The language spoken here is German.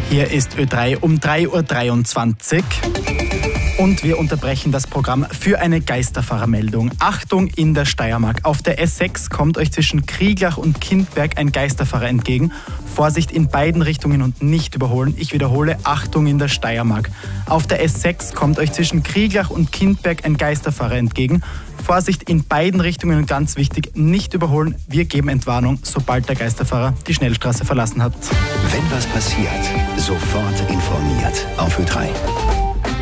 Hier ist Ö3 um 3:23 Uhr. Und wir unterbrechen das Programm für eine Geisterfahrermeldung. Achtung in der Steiermark. Auf der S6 kommt euch zwischen Krieglach und Kindberg ein Geisterfahrer entgegen. Vorsicht in beiden Richtungen und nicht überholen. Ich wiederhole, Achtung in der Steiermark. Auf der S6 kommt euch zwischen Krieglach und Kindberg ein Geisterfahrer entgegen. Vorsicht in beiden Richtungen und ganz wichtig, nicht überholen. Wir geben Entwarnung, sobald der Geisterfahrer die Schnellstraße verlassen hat. Wenn was passiert, sofort informiert auf Ö3.